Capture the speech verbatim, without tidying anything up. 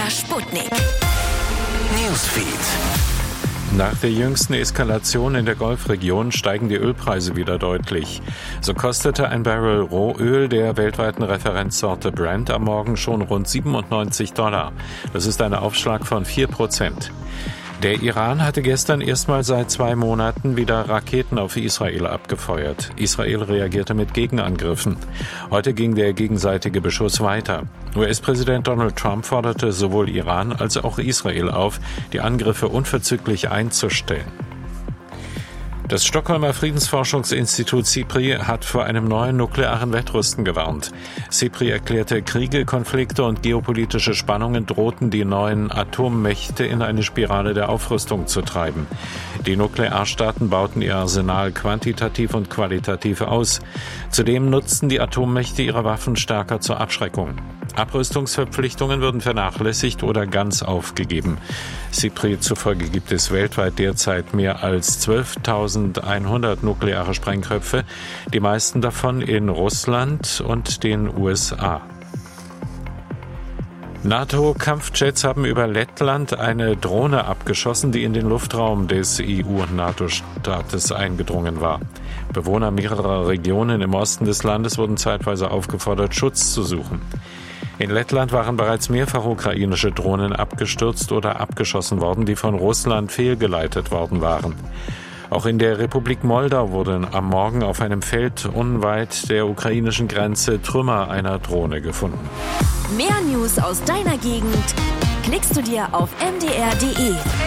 R Sputnik. Newsfeed. Nach der jüngsten Eskalation in der Golfregion steigen die Ölpreise wieder deutlich. So kostete ein Barrel Rohöl der weltweiten Referenzsorte Brent am Morgen schon rund siebenundneunzig Dollar. Das ist ein Aufschlag von vier Prozent. Der Iran hatte gestern erstmal seit zwei Monaten wieder Raketen auf Israel abgefeuert. Israel reagierte mit Gegenangriffen. Heute ging der gegenseitige Beschuss weiter. U S-Präsident Donald Trump forderte sowohl Iran als auch Israel auf, die Angriffe unverzüglich einzustellen. Das Stockholmer Friedensforschungsinstitut SIPRI hat vor einem neuen nuklearen Wettrüsten gewarnt. SIPRI erklärte, Kriege, Konflikte und geopolitische Spannungen drohten die neuen Atommächte in eine Spirale der Aufrüstung zu treiben. Die Nuklearstaaten bauten ihr Arsenal quantitativ und qualitativ aus. Zudem nutzten die Atommächte ihre Waffen stärker zur Abschreckung. Abrüstungsverpflichtungen würden vernachlässigt oder ganz aufgegeben. SIPRI zufolge gibt es weltweit derzeit mehr als zwölftausendeinhundert nukleare Sprengköpfe, die meisten davon in Russland und den U S A. NATO-Kampfjets haben über Lettland eine Drohne abgeschossen, die in den Luftraum des E U- und NATO-Staates eingedrungen war. Bewohner mehrerer Regionen im Osten des Landes wurden zeitweise aufgefordert, Schutz zu suchen. In Lettland waren bereits mehrfach ukrainische Drohnen abgestürzt oder abgeschossen worden, die von Russland fehlgeleitet worden waren. Auch in der Republik Moldau wurden am Morgen auf einem Feld unweit der ukrainischen Grenze Trümmer einer Drohne gefunden. Mehr News aus deiner Gegend klickst du dir auf m d r punkt d e.